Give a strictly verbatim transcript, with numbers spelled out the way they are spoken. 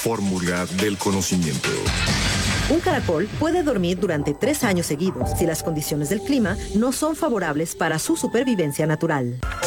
fórmula del conocimiento. Un caracol puede dormir durante tres años seguidos si las condiciones del clima no son favorables para su supervivencia natural.